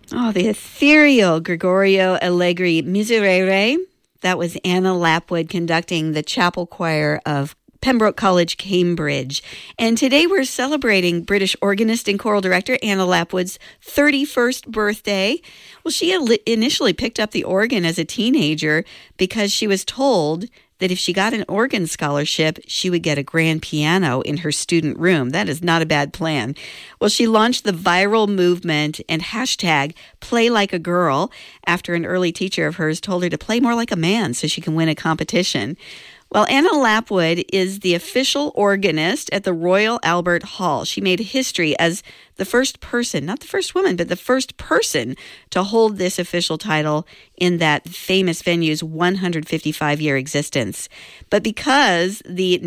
Oh, the ethereal Gregorio Allegri Miserere. That was Anna Lapwood conducting the chapel choir of Pembroke College, Cambridge. And today we're celebrating British organist and choral director Anna Lapwood's 31st birthday. Well, she initially picked up the organ as a teenager because she was told that if she got an organ scholarship, she would get a grand piano in her student room. That is not a bad plan. Well, she launched the viral movement and hashtag Play Like a Girl after an early teacher of hers told her to play more like a man so she can win a competition. Well, Anna Lapwood is the official organist at the Royal Albert Hall. She made history as the first person, not the first woman, but the first person to hold this official title in that famous venue's 155-year existence. But because the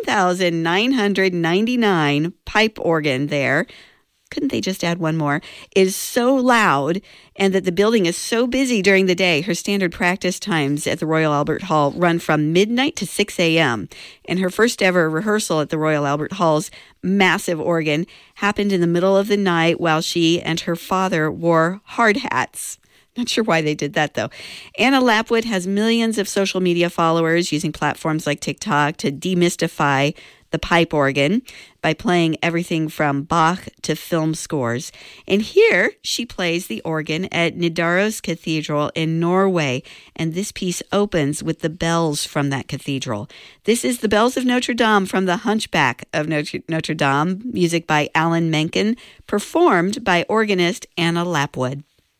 9,999 pipe organ there, couldn't they just add one more, is so loud and that the building is so busy during the day, her standard practice times at the Royal Albert Hall run from midnight to 6 a.m. And her first ever rehearsal at the Royal Albert Hall's massive organ happened in the middle of the night while she and her father wore hard hats. Not sure why they did that, though. Anna Lapwood has millions of social media followers using platforms like TikTok to demystify the pipe organ by playing everything from Bach to film scores. And here she plays the organ at Nidaros Cathedral in Norway. And this piece opens with the bells from that cathedral. This is The Bells of Notre Dame from The Hunchback of Notre Dame, music by Alan Menken, performed by organist Anna Lapwood.